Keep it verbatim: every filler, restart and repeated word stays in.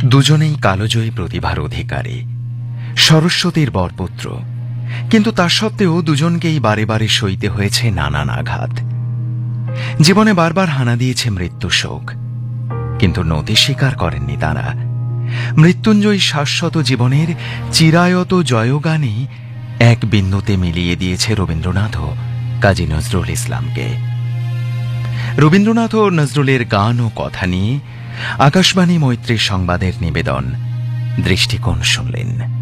দুজনেই কালজয়ী প্রতিভার অধিকারী, সরস্বতীর বরপুত্র, কিন্তু তা সত্ত্বেও দুজনকেই বারে বারে সইতে হয়েছে নানান আঘাত। জীবনে বারবার হানা দিয়েছে মৃত্যু শোক, কিন্তু নতি স্বীকার করেননি তারা। মৃত্যুঞ্জয়ী শাশ্বত জীবনের চিরায়ত জয়গানে এক বিন্দুতে মিলিয়ে দিয়েছে রবীন্দ্রনাথও কাজী নজরুল ইসলামকে। রবীন্দ্রনাথ ও নজরুলের গান ও কথা নিয়ে আকাশবাণী মৈত্রী সংবাদের নিবেদন দৃষ্টিকোণ শুনলেন।